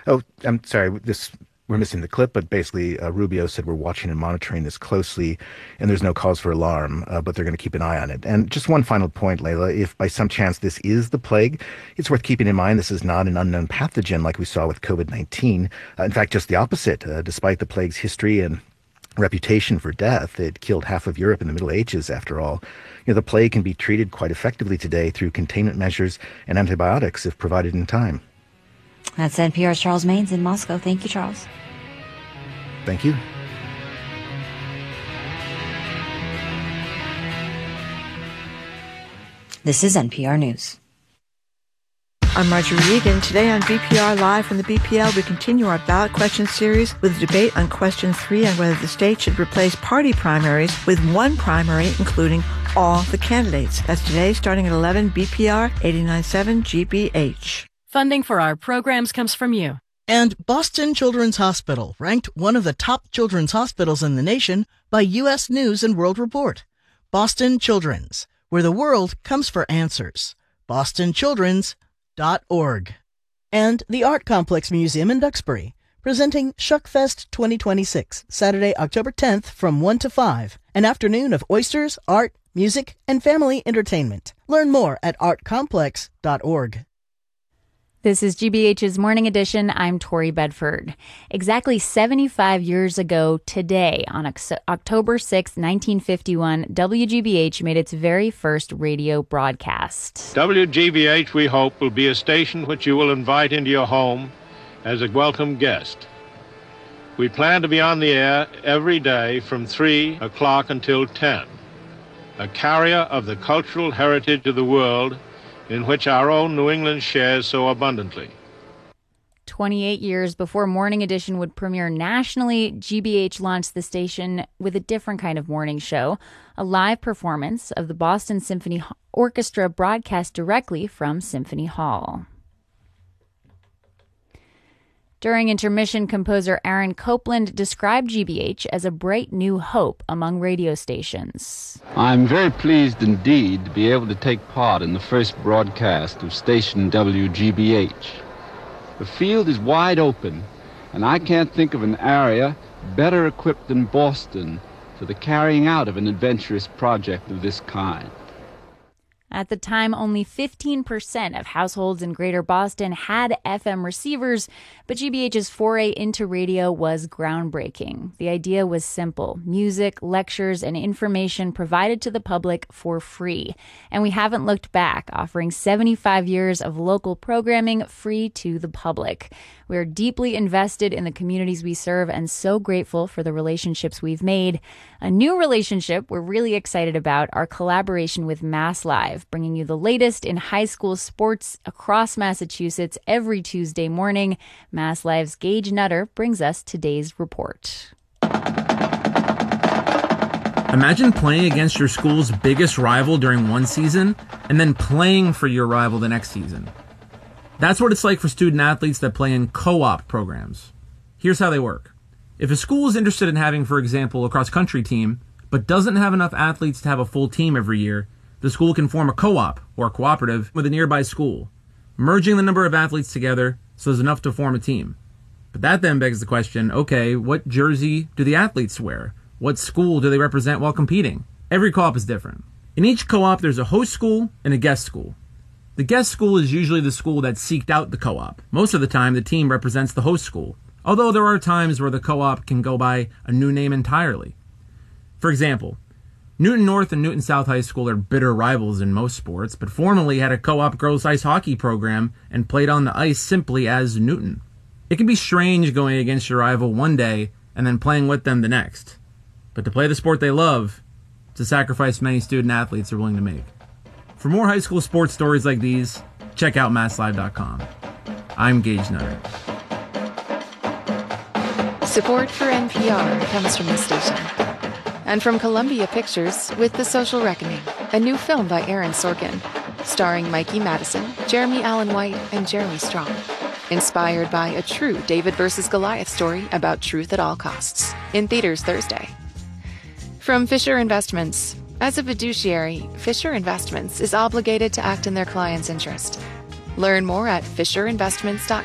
Oh, I'm sorry. We're missing the clip, but basically, Rubio said we're watching and monitoring this closely, and there's no cause for alarm, but they're going to keep an eye on it. And just one final point, Layla, if by some chance this is the plague, it's worth keeping in mind this is not an unknown pathogen like we saw with COVID-19. In fact, just the opposite. Despite the plague's history and reputation for death, it killed half of Europe in the Middle Ages, after all. The plague can be treated quite effectively today through containment measures and antibiotics if provided in time. That's NPR's Charles Maynes in Moscow. Thank you, Charles. Thank you. This is NPR News. I'm Marjorie Regan. Today on BPR Live from the BPL, we continue our ballot question series with a debate on question 3 on whether the state should replace party primaries with one primary, including all the candidates. That's today, starting at 11, BPR 89.7 GBH. Funding for our programs comes from you. And Boston Children's Hospital, ranked one of the top children's hospitals in the nation by U.S. News and World Report. Boston Children's, where the world comes for answers. BostonChildren's.org. And the Art Complex Museum in Duxbury, presenting Shuckfest 2026, Saturday, October 10th from 1 to 5, an afternoon of oysters, art, music, and family entertainment. Learn more at artcomplex.org. This is GBH's Morning Edition. I'm Tori Bedford. Exactly 75 years ago today, on October 6, 1951, WGBH made its very first radio broadcast. WGBH, we hope, will be a station which you will invite into your home as a welcome guest. We plan to be on the air every day from 3 o'clock until 10, a carrier of the cultural heritage of the world in which our own New England shares so abundantly. 28 years before Morning Edition would premiere nationally, GBH launched the station with a different kind of morning show, a live performance of the Boston Symphony Orchestra broadcast directly from Symphony Hall. During intermission, composer Aaron Copland described GBH as a bright new hope among radio stations. I'm very pleased indeed to be able to take part in the first broadcast of station WGBH. The field is wide open, and I can't think of an area better equipped than Boston for the carrying out of an adventurous project of this kind. At the time, only 15% of households in Greater Boston had FM receivers, but GBH's foray into radio was groundbreaking. The idea was simple: music, lectures, and information provided to the public for free. And we haven't looked back, offering 75 years of local programming free to the public. We're deeply invested in the communities we serve and so grateful for the relationships we've made. A new relationship we're really excited about, our collaboration with Mass Live, bringing you the latest in high school sports across Massachusetts every Tuesday morning. Mass Live's Gage Nutter brings us today's report. Imagine playing against your school's biggest rival during one season and then playing for your rival the next season. That's what it's like for student athletes that play in co-op programs. Here's how they work. If a school is interested in having, for example, a cross-country team, but doesn't have enough athletes to have a full team every year, the school can form a co-op or cooperative with a nearby school, merging the number of athletes together so there's enough to form a team. But that then begs the question, okay, what jersey do the athletes wear? What school do they represent while competing? Every co-op is different. In each co-op, there's a host school and a guest school. The guest school is usually the school that seeked out the co-op. Most of the time, the team represents the host school, although there are times where the co-op can go by a new name entirely. For example, Newton North and Newton South High School are bitter rivals in most sports, but formerly had a co-op girls ice hockey program and played on the ice simply as Newton. It can be strange going against your rival one day and then playing with them the next. But to play the sport they love, it's a sacrifice many student athletes are willing to make. For more high school sports stories like these, check out MassLive.com. I'm Gage Nutter. Support for NPR comes from the station. And from Columbia Pictures with The Social Reckoning, a new film by Aaron Sorkin, starring Mikey Madison, Jeremy Allen White, and Jeremy Strong. Inspired by a true David versus Goliath story about truth at all costs. In theaters Thursday. From Fisher Investments. As a fiduciary, Fisher Investments is obligated to act in their client's interest. Learn more at FisherInvestments.com.